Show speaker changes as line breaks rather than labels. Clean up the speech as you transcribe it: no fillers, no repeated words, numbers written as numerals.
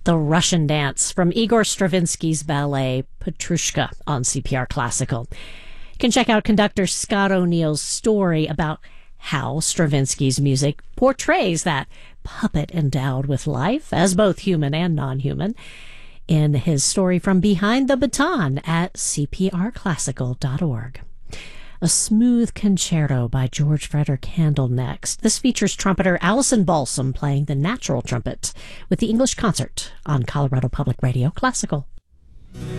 The Russian Dance from Igor Stravinsky's ballet Petrushka on CPR Classical. You can check out conductor Scott O'Neill's story about how Stravinsky's music portrays that puppet endowed with life as both human and non-human in his story from Behind the Baton at cprclassical.org. A Smooth Concerto by George Frederick Handel next. This features trumpeter Allison Balsam playing the natural trumpet with the English Concert on Colorado Public Radio Classical.